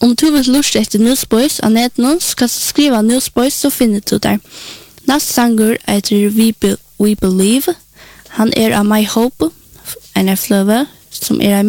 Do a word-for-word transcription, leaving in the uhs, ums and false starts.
Om du vil lust etter Newsboys av netten, skal du skrive Newsboys, så finner du der. Neste sanger heter We, Be We Believe. Han er av My Hope, en av fløve, som er